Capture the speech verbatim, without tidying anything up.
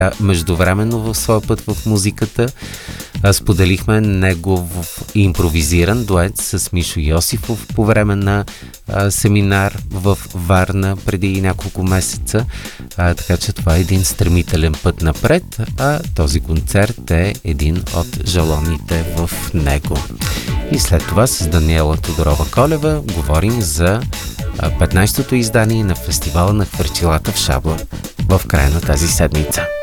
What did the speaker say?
Междувременно в своя път в музиката споделихме негов импровизиран дует с Мишо Йосифов по време на а, семинар в Варна преди няколко месеца. А, така че това е един стремителен път напред, а този концерт е един от жалоните в него. И след това с Даниела Тодорова-Колева говорим за петнайсетото издание на фестивала на хвърчилата в Шабла в края на тази седмица.